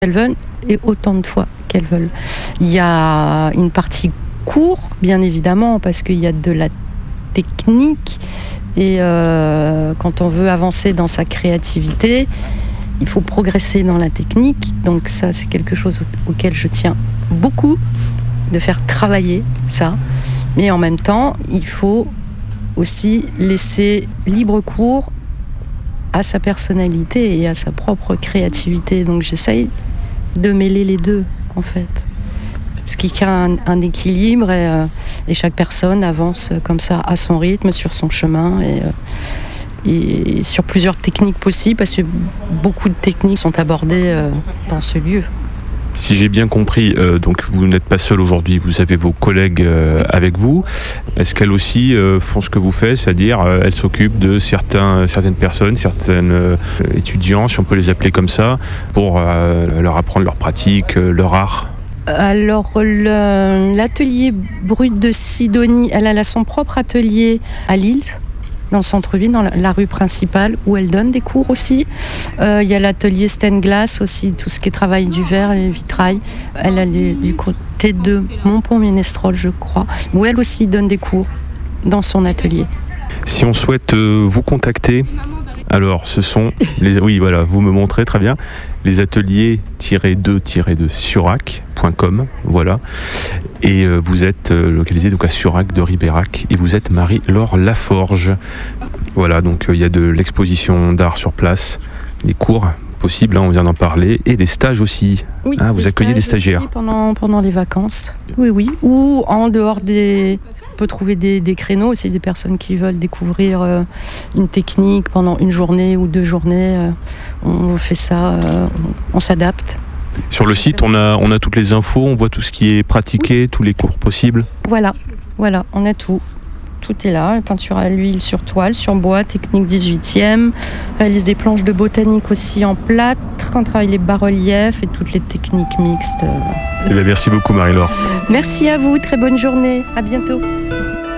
qu'elles veulent et autant de fois qu'elles veulent. Il y a une partie cours, bien évidemment, parce qu'il y a de la technique et quand on veut avancer dans sa créativité, il faut progresser dans la technique. Donc ça, c'est quelque chose auquel je tiens beaucoup, de faire travailler ça. Mais en même temps, il faut aussi laisser libre cours à sa personnalité et à sa propre créativité. Donc j'essaye de mêler les deux, en fait. Parce qu'il y a un équilibre et chaque personne avance comme ça à son rythme, sur son chemin et sur plusieurs techniques possibles, parce que beaucoup de techniques sont abordées dans ce lieu. Si j'ai bien compris, donc vous n'êtes pas seul aujourd'hui, vous avez vos collègues avec vous. Est-ce qu'elles aussi font ce que vous faites, c'est-à-dire elles s'occupent de certaines personnes, certains étudiants, si on peut les appeler comme ça, pour leur apprendre leur pratique, leur art? Alors l'atelier Brut de Sidonie, elle a son propre atelier à Lille, dans le centre-ville, dans la rue principale, où elle donne des cours aussi. Il y a l'atelier Stained Glass aussi, tout ce qui est travail du verre et vitrail. Elle a du côté de Montpont-Ménestrol, je crois, où elle aussi donne des cours dans son atelier. Si on souhaite vous contacter, alors ce sont oui voilà, vous me montrez très bien les ateliers-2-de Surac.com, voilà. Et vous êtes localisé donc à Surac de Ribérac et vous êtes Marie-Laure Laforge. Voilà, donc il y a de l'exposition d'art sur place, des cours possibles, on vient d'en parler, et des stages aussi. Oui, vous accueillez des stagiaires pendant les vacances. Oui. Ou en dehors on peut trouver des créneaux aussi, des personnes qui veulent découvrir une technique pendant une journée ou 2 journées. On fait ça, on s'adapte. Sur le site, on a toutes les infos, on voit tout ce qui est pratiqué, tous les cours possibles. Voilà, on a tout. Tout est là, peinture à l'huile sur toile, sur bois, technique 18e, réalise des planches de botanique aussi en plâtre, on travaille les bas-reliefs et toutes les techniques mixtes. Merci beaucoup Marie-Laure. Merci à vous, très bonne journée, à bientôt.